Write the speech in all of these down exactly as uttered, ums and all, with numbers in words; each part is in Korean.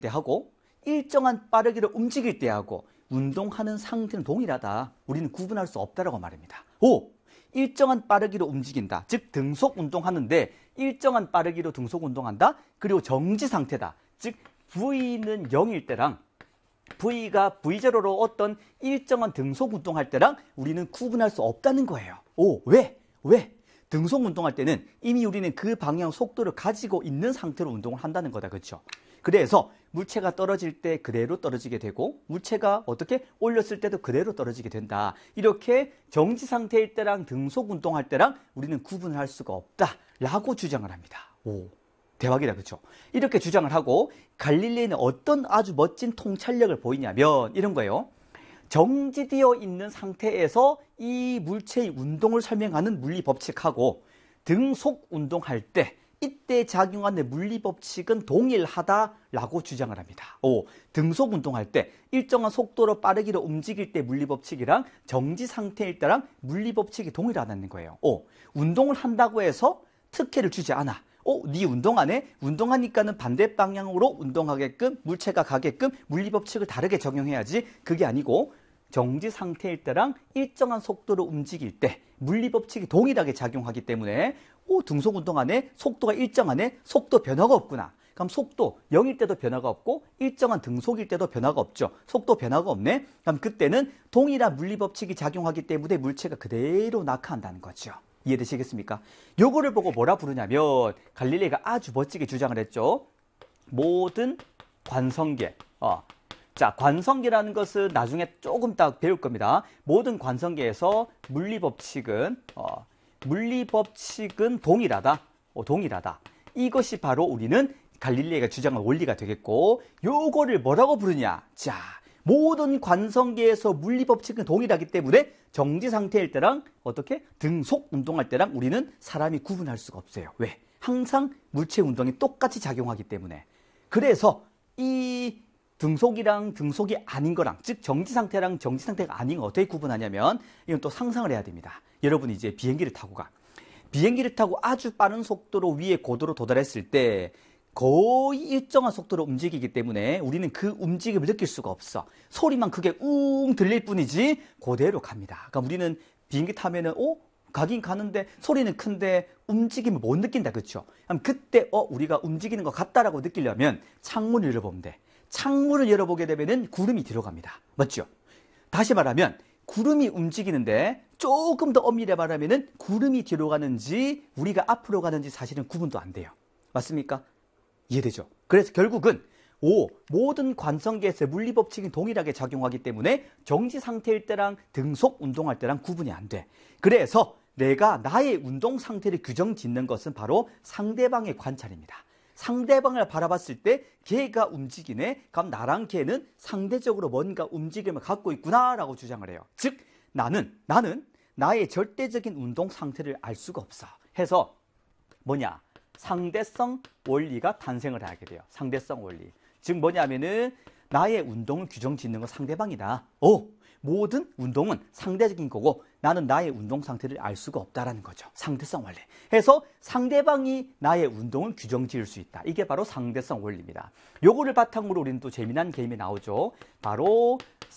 때하고 일정한 빠르기로 움직일 때하고 운동하는 상태는 동일하다. 우리는 구분할 수 없다라고 말합니다. 오! 일정한 빠르기로 움직인다. 즉 등속 운동하는데 일정한 빠르기로 등속 운동한다. 그리고 정지 상태다. 즉 V는 영일 때랑 V가 브이 제로로 어떤 일정한 등속 운동할 때랑 우리는 구분할 수 없다는 거예요. 오, 왜? 왜? 등속 운동할 때는 이미 우리는 그 방향 속도를 가지고 있는 상태로 운동을 한다는 거다. 그렇죠? 그래서 물체가 떨어질 때 그대로 떨어지게 되고 물체가 어떻게 올렸을 때도 그대로 떨어지게 된다. 이렇게 정지 상태일 때랑 등속 운동할 때랑 우리는 구분을 할 수가 없다라고 주장을 합니다. 오, 대박이다. 그렇죠? 이렇게 주장을 하고 갈릴레이는 어떤 아주 멋진 통찰력을 보이냐면 이런 거예요. 정지되어 있는 상태에서 이 물체의 운동을 설명하는 물리법칙하고 등속 운동할 때 이때 작용하는 물리법칙은 동일하다라고 주장을 합니다. 오, 등속 운동할 때 일정한 속도로 빠르기로 움직일 때 물리법칙이랑 정지 상태일 때랑 물리법칙이 동일하다는 거예요. 오, 운동을 한다고 해서 특혜를 주지 않아. 어, 네 운동 안 해? 운동하니까는 반대 방향으로 운동하게끔 물체가 가게끔 물리법칙을 다르게 적용해야지. 그게 아니고 정지 상태일 때랑 일정한 속도로 움직일 때 물리법칙이 동일하게 작용하기 때문에 오, 등속 운동 안에 속도가 일정하네? 속도 변화가 없구나. 그럼 속도 영일 때도 변화가 없고 일정한 등속일 때도 변화가 없죠. 속도 변화가 없네? 그럼 그때는 동일한 물리법칙이 작용하기 때문에 물체가 그대로 낙하한다는 거죠. 이해되시겠습니까? 요거를 보고 뭐라 부르냐면 갈릴레이가 아주 멋지게 주장을 했죠. 모든 관성계. 어. 자, 관성계라는 것은 나중에 조금 더 배울 겁니다. 모든 관성계에서 물리법칙은 어, 물리법칙은 동일하다. 어, 동일하다. 이것이 바로 우리는 갈릴레이가 주장한 원리가 되겠고 요거를 뭐라고 부르냐? 자, 모든 관성계에서 물리법칙은 동일하기 때문에 정지 상태일 때랑 어떻게 등속 운동할 때랑 우리는 사람이 구분할 수가 없어요. 왜? 항상 물체 운동이 똑같이 작용하기 때문에. 그래서 이 등속이랑 등속이 아닌 거랑 즉 정지 상태랑 정지 상태가 아닌 거 어떻게 구분하냐면 이건 또 상상을 해야 됩니다. 여러분이 이제 비행기를 타고 가. 비행기를 타고 아주 빠른 속도로 위에 고도로 도달했을 때 거의 일정한 속도로 움직이기 때문에 우리는 그 움직임을 느낄 수가 없어. 소리만 크게 웅 들릴 뿐이지 그대로 갑니다. 그러니까 우리는 비행기 타면은 어? 가긴 가는데 소리는 큰데 움직임을 못 느낀다. 그렇죠? 그럼 그때 어 우리가 움직이는 것 같다라고 느끼려면 창문을 열어보면 돼. 창문을 열어보게 되면은 구름이 뒤로 갑니다. 맞죠? 다시 말하면 구름이 움직이는데 조금 더 엄밀히 말하면은 구름이 뒤로 가는지 우리가 앞으로 가는지 사실은 구분도 안 돼요. 맞습니까? 이해되죠? 그래서 결국은 오, 모든 관성계에서 물리법칙이 동일하게 작용하기 때문에 정지 상태일 때랑 등속 운동할 때랑 구분이 안 돼. 그래서 내가 나의 운동 상태를 규정 짓는 것은 바로 상대방의 관찰입니다. 상대방을 바라봤을 때 걔가 움직이네. 그럼 나랑 걔는 상대적으로 뭔가 움직임을 갖고 있구나라고 주장을 해요. 즉 나는 나는 나의 절대적인 운동 상태를 알 수가 없어. 해서 뭐냐? 상대성 원리가 탄생을 하게 돼요. 상대성 원리. 즉 뭐냐면은 나의 운동을 규정 짓는 건 상대방이다. 오, 모든 운동은 상대적인 거고 나는 나의 운동 상태를 알 수가 없다라는 거죠. 상대성 원리. 해서 상대방이 나의 운동을 규정 지을 수 있다. 이게 바로 상대성 원리입니다. 요거를 바탕으로 우리는 또 재미난 개념이 나오죠. 바로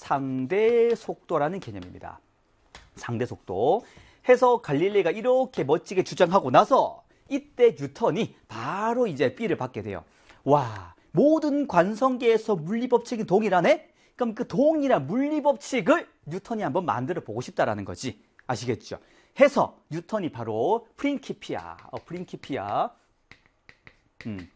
상대 속도라는 개념입니다. 상대 속도. 해서 갈릴레이가 이렇게 멋지게 주장하고 나서 이때 뉴턴이 바로 이제 B를 받게 돼요. 와, 모든 관성계에서 물리법칙이 동일하네? 그럼 그 동일한 물리법칙을 뉴턴이 한번 만들어 보고 싶다라는 거지. 아시겠죠? 해서 뉴턴이 바로 프린키피아, 어, 프린키피아, 음,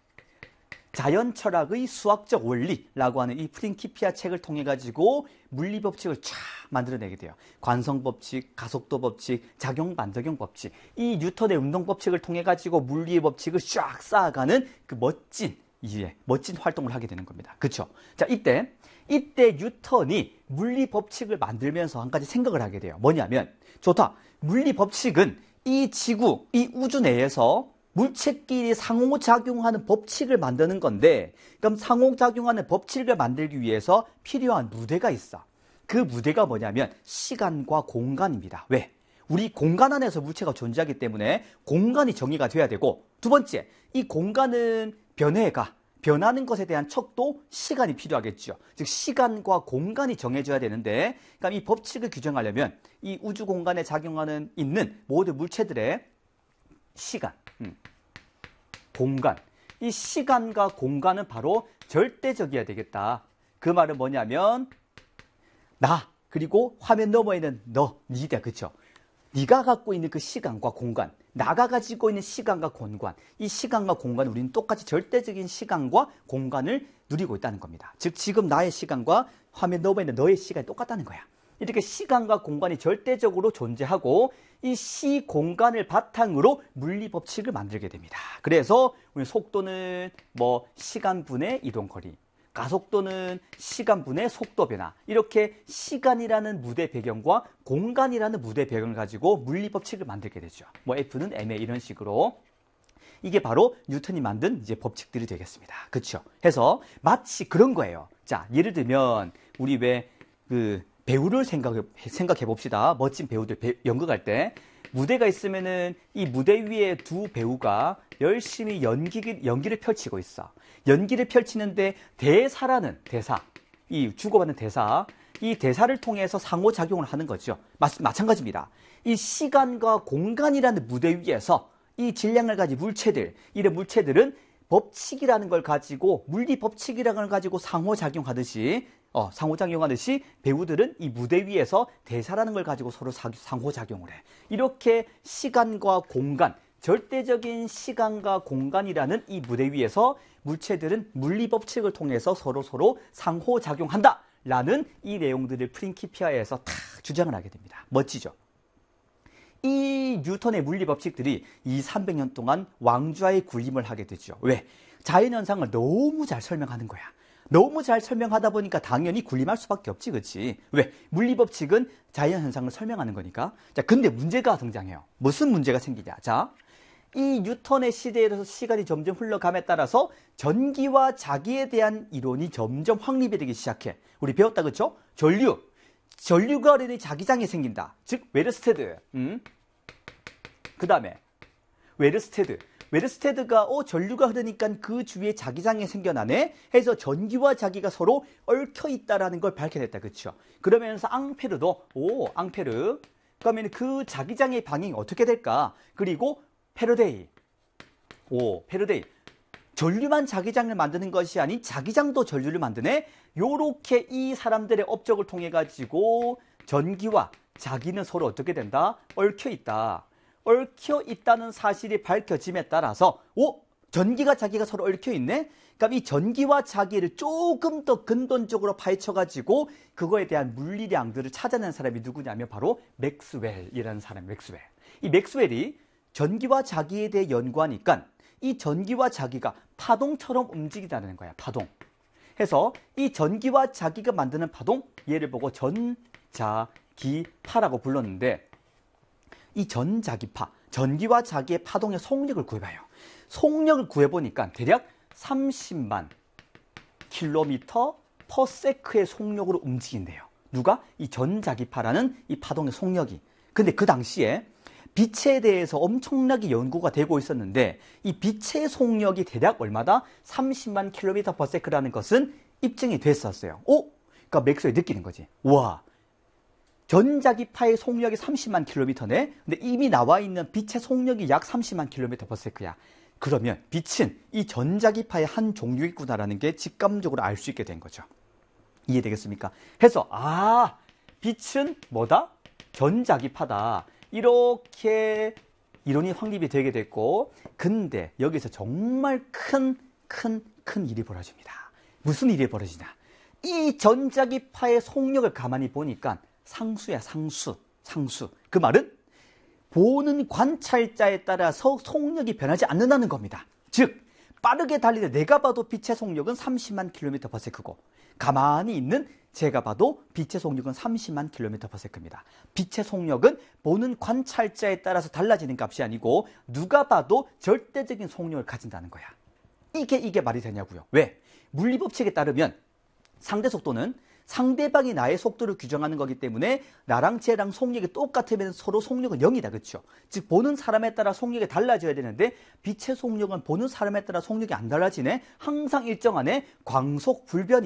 자연철학의 수학적 원리라고 하는 이 프린키피아 책을 통해 가지고 물리법칙을 쫙 만들어내게 돼요. 관성법칙, 가속도법칙, 작용 반작용 법칙. 이 뉴턴의 운동법칙을 통해 가지고 물리의 법칙을 쫙 쌓아가는 그 멋진 이제 멋진 활동을 하게 되는 겁니다. 그렇죠? 자, 이때 이때 뉴턴이 물리 법칙을 만들면서 한 가지 생각을 하게 돼요. 뭐냐면 좋다. 물리 법칙은 이 지구, 이 우주 내에서 물체끼리 상호작용하는 법칙을 만드는 건데 그럼 상호작용하는 법칙을 만들기 위해서 필요한 무대가 있어. 그 무대가 뭐냐면 시간과 공간입니다. 왜? 우리 공간 안에서 물체가 존재하기 때문에 공간이 정의가 돼야 되고 두 번째, 이 공간은 변해가 변하는 것에 대한 척도 시간이 필요하겠죠. 즉 시간과 공간이 정해져야 되는데, 그러니까 이 법칙을 규정하려면 이 우주 공간에 작용하는 있는 모든 물체들의 시간, 음, 공간, 이 시간과 공간은 바로 절대적이어야 되겠다. 그 말은 뭐냐면 나 그리고 화면 너머에 있는 너, 니다, 그쵸? 네가 갖고 있는 그 시간과 공간, 나가 가지고 있는 시간과 공간, 이 시간과 공간은 우리는 똑같이 절대적인 시간과 공간을 누리고 있다는 겁니다. 즉 지금 나의 시간과 화면 너머에 있는 너의 시간이 똑같다는 거야. 이렇게 시간과 공간이 절대적으로 존재하고 이 시 공간을 바탕으로 물리 법칙을 만들게 됩니다. 그래서 우리 속도는 뭐 시간분의 이동거리, 가속도는 시간분의 속도 변화, 이렇게 시간이라는 무대 배경과 공간이라는 무대 배경을 가지고 물리 법칙을 만들게 되죠. 뭐 F는 엠에 이런 식으로. 이게 바로 뉴턴이 만든 이제 법칙들이 되겠습니다. 그렇죠? 해서 마치 그런 거예요. 자, 예를 들면 우리 왜 그 배우를 생각해, 생각해 봅시다. 멋진 배우들 배, 연극할 때 무대가 있으면은 이 무대 위에 두 배우가 열심히 연기, 연기를 펼치고 있어. 연기를 펼치는데 대사라는 대사, 이 주고받는 대사, 이 대사를 통해서 상호작용을 하는 거죠. 마, 마찬가지입니다. 이 시간과 공간이라는 무대 위에서 이 질량을 가진 물체들, 이런 물체들은 법칙이라는 걸 가지고, 물리 법칙이라는 걸 가지고 상호작용하듯이, 어, 상호작용하듯이 배우들은 이 무대 위에서 대사라는 걸 가지고 서로 사, 상호작용을 해. 이렇게 시간과 공간, 절대적인 시간과 공간이라는 이 무대 위에서 물체들은 물리 법칙을 통해서 서로 서로 상호작용한다 라는 이 내용들을 프린키피아에서 다 주장을 하게 됩니다. 멋지죠? 이 뉴턴의 물리 법칙들이 이삼백 년 동안 왕좌의 군림을 하게 되죠. 왜? 자연현상을 너무 잘 설명하는 거야. 너무 잘 설명하다 보니까 당연히 군림할 수밖에 없지, 그렇지? 왜? 물리 법칙은 자연현상을 설명하는 거니까. 자, 근데 문제가 등장해요. 무슨 문제가 생기냐? 자, 이 뉴턴의 시대에서 시간이 점점 흘러감에 따라서 전기와 자기에 대한 이론이 점점 확립이 되기 시작해. 우리 배웠다, 그렇죠? 전류. 전류가 흐르니 자기장이 생긴다. 즉 웨르스테드. 음? 그 다음에 웨르스테드. 웨르스테드가 어 전류가 흐르니까 그 주위에 자기장이 생겨나네 해서 전기와 자기가 서로 얽혀 있다라는 걸 밝혀냈다. 그렇죠? 그러면서 앙페르도 오 앙페르. 그러면 그 자기장의 방향이 어떻게 될까? 그리고 페르데이. 오 페르데이. 전류만 자기장을 만드는 것이 아닌 자기장도 전류를 만드네. 요렇게 이 사람들의 업적을 통해 가지고 전기와 자기는 서로 어떻게 된다? 얽혀 있다. 얽혀 있다는 사실이 밝혀짐에 따라서 오 전기가 자기가 서로 얽혀 있네. 그럼 이 전기와 자기를 조금 더 근본적으로 파헤쳐 가지고 그거에 대한 물리량들을 찾아낸 사람이 누구냐면 바로 맥스웰이라는 사람. 맥스웰. 이 맥스웰이 전기와 자기에 대해 연구하니까 이 전기와 자기가 파동처럼 움직이다는 거야. 파동. 해서 이 전기와 자기가 만드는 파동, 얘를 보고 전자기파라고 불렀는데, 이 전자기파, 전기와 자기의 파동의 속력을 구해봐요. 속력을 구해보니까 대략 삼십만 킬로미터 퍼 세크의 속력으로 움직인대요. 누가? 이 전자기파라는 이 파동의 속력이. 근데 그 당시에 빛에 대해서 엄청나게 연구가 되고 있었는데 이 빛의 속력이 대략 얼마다? 삼십만 킬로미터 퍼 세크라는 것은 입증이 됐었어요. 오? 그러니까 맥스웰이 느끼는 거지. 와, 전자기파의 속력이 삼십만 킬로미터네. 근데 이미 나와 있는 빛의 속력이 약 삼십만 킬로미터 퍼 세크야. 그러면 빛은 이 전자기파의 한 종류이구나라는 게 직감적으로 알 수 있게 된 거죠. 이해되겠습니까? 해서 아, 빛은 뭐다? 전자기파다. 이렇게 이론이 확립이 되게 됐고, 근데 여기서 정말 큰, 큰, 큰 일이 벌어집니다. 무슨 일이 벌어지냐? 이 전자기파의 속력을 가만히 보니까 상수야, 상수, 상수. 그 말은 보는 관찰자에 따라서 속력이 변하지 않는다는 겁니다. 즉, 빠르게 달리는 내가 봐도 빛의 속력은 삼십만 킬로미터 퍼 세크고, 가만히 있는 제가 봐도 빛의 속력은 삼십만 킬로미터 퍼 세크입니다. 빛의 속력은 보는 관찰자에 따라서 달라지는 값이 아니고 누가 봐도 절대적인 속력을 가진다는 거야. 이게 이게 말이 되냐고요. 왜? 물리법칙에 따르면 상대 속도는 상대방이 나의 속도를 규정하는 거기 때문에 나랑 쟤랑 속력이 똑같으면 서로 속력은 영이다. 그렇죠? 즉 보는 사람에 따라 속력이 달라져야 되는데 빛의 속력은 보는 사람에 따라 속력이 안 달라지네. 항상 일정하네. 광속 불변이